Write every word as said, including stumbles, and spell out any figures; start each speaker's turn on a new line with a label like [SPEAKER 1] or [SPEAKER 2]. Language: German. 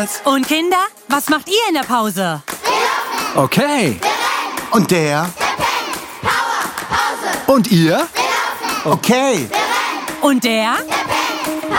[SPEAKER 1] gleichfalls.
[SPEAKER 2] Und Kinder, was macht ihr in der Pause?
[SPEAKER 1] Okay.
[SPEAKER 3] Und der?
[SPEAKER 1] Und ihr?
[SPEAKER 3] Okay.
[SPEAKER 2] Und der?